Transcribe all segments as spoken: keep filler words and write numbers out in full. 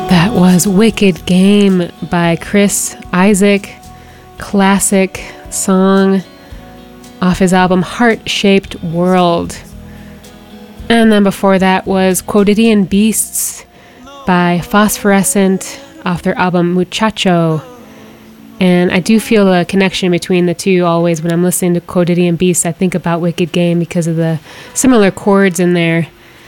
That was Wicked Game by Chris Isaak. Classic song off his album Heart-Shaped World. And then before that was Quotidian Beasts by Phosphorescent off their album Muchacho. And I do feel a connection between the two always. When I'm listening to Quotidian Beasts, I think about Wicked Game because of the similar chords in there.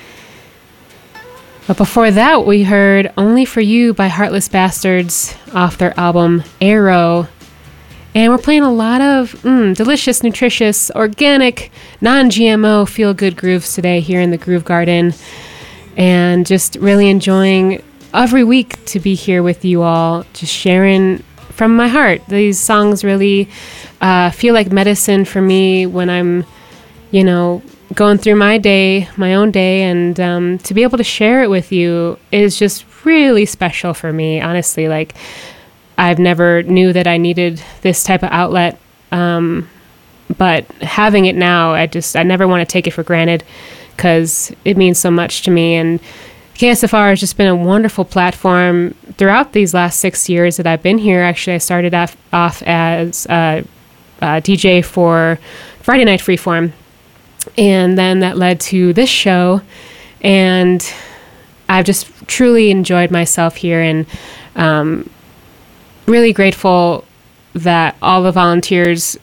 But before that, we heard Only For You by Heartless Bastards off their album Arrow. And we're playing a lot of mm, delicious, nutritious, organic, non-G M O feel-good grooves today here in the Groove Garden. And just really enjoying every week to be here with you all, just sharing from my heart. These songs really uh, feel like medicine for me when I'm, you know, going through my day, my own day, and um, to be able to share it with you is just really special for me, honestly. Like, I've never knew that I needed this type of outlet, um, but having it now, I just, I never want to take it for granted because it means so much to me. And K S F R has just been a wonderful platform throughout these last six years that I've been here. Actually, I started off, off as a, a D J for Friday Night Freeform. And then that led to this show, and I've just truly enjoyed myself here, and um, really grateful that all the volunteers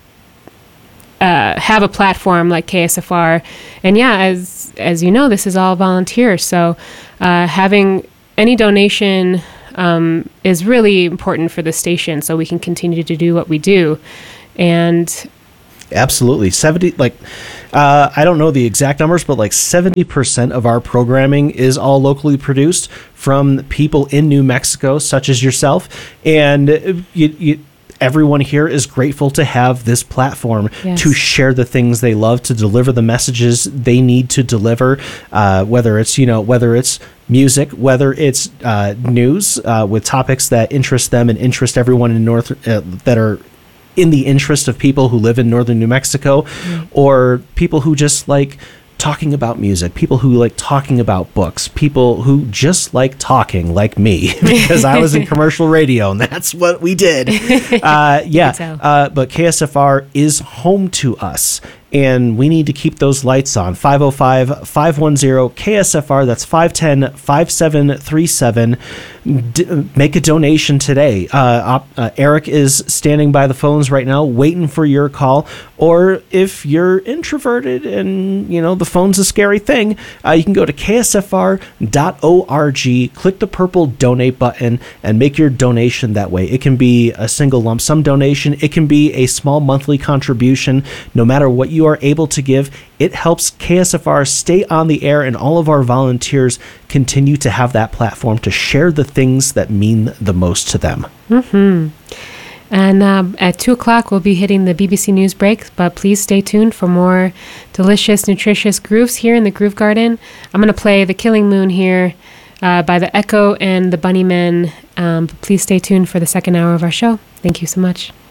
uh, have a platform like K S F R. And yeah, as as you know, this is all volunteer, so uh, having any donation um, is really important for the station, so we can continue to do what we do. And absolutely. seventy, like, uh, I don't know the exact numbers, but like seventy percent of our programming is all locally produced from people in New Mexico, such as yourself. And you, you, everyone here is grateful to have this platform yes. to share the things they love, to deliver the messages they need to deliver, uh, whether it's, you know, whether it's music, whether it's uh, news uh, with topics that interest them and interest everyone in North uh, that are in the interest of people who live in northern New Mexico, mm. or people who just like talking about music, people who like talking about books, people who just like talking like me, because I was in commercial radio and that's what we did. Uh, yeah, so. uh, but K S F R is home to us, and we need to keep those lights on. five oh five, five one zero, K S F R, that's five one zero, five seven three seven. D- make a donation today. Uh, op- uh, Eric is standing by the phones right now waiting for your call. Or if you're introverted and, you know, the phone's a scary thing, uh, you can go to K S F R dot org, click the purple donate button, and make your donation that way. It can be a single lump sum donation. It can be a small monthly contribution. No matter what you are able to give, it helps K S F R stay on the air, and all of our volunteers continue to have that platform to share the things that mean the most to them. Mm-hmm. And um, at two o'clock, we'll be hitting the B B C News break, but please stay tuned for more delicious, nutritious grooves here in the Groove Garden. I'm going to play The Killing Moon here uh, by The Echo and the Bunnymen. Um, but please stay tuned for the second hour of our show. Thank you so much.